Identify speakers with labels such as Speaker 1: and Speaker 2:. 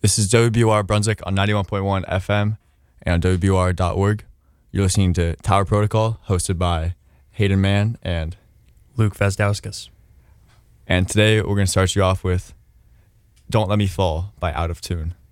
Speaker 1: This is WBUR Brunswick on 91.1 FM and on WBUR.org. You're listening to Tower Protocol, hosted by Hayden Mann and
Speaker 2: Luke Vasdauskas.
Speaker 1: And today we're going to start you off with Don't Let Me Fall by Out of Tune.